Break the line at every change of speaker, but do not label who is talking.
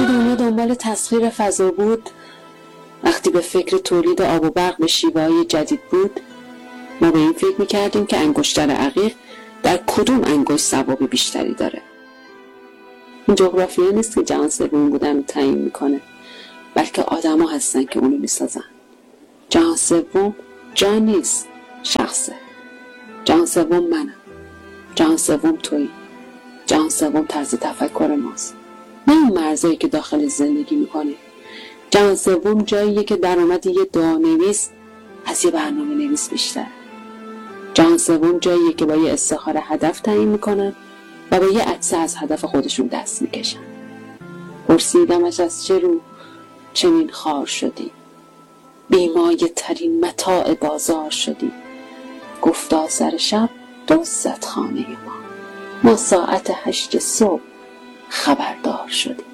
دنیا دنبال تسخیر فضا بود، وقتی به فکر تولید آب و برق به شیوه‌های جدید بود، ما به این فکر میکردیم که انگشتر عقیق در کدوم انگشت ثواب بیشتری داره. این جغرافیا نیست که جهان سوم بودن رو تعیین میکنه، بلکه آدما هستن که اونو میسازن. جهان سوم جا نیست، شخصه. جهان سوم منم، جهان سوم تویی، جهان سوم طرز تفکر ماست، نه این مرزایی که داخل زندگی میکنه. جهان سوم جاییه که درآمد یه دعانویس از یه برنامه نویس بیشتره. جهان سوم جاییه که با یه استخاره هدف تعیین میکنن و با یه عدسه از هدف خودشون دست میکشن. پرسیدمش از چه رو چنین خار شدی؟ بیمایه ترین متاع بازار شدی. گفتا سر شب دزد زد خانه ما ساعت 8 صبح خبردار شدی.